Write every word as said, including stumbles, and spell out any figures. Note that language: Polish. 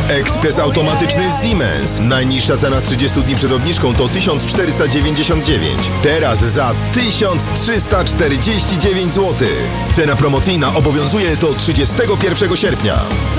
Ekspres automatyczny Siemens. Najniższa cena z trzydziestu dni przed obniżką to tysiąc czterysta dziewięćdziesiąt dziewięć. Teraz za tysiąc trzysta czterdzieści dziewięć złotych. Cena promocyjna obowiązuje do trzydziestego pierwszego sierpnia.